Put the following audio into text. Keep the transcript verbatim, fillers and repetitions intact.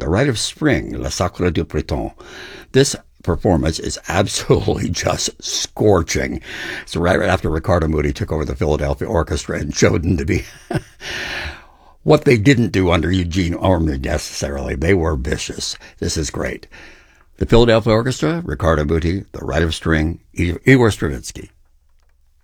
The Rite of Spring, Le Sacre du Printemps. This performance is absolutely just scorching. So right, right after Ricardo Muti took over the Philadelphia Orchestra and showed them to be what they didn't do under Eugene Ormandy necessarily. They were vicious. This is great. The Philadelphia Orchestra, Ricardo Muti, The Rite of Spring, Igor Stravinsky.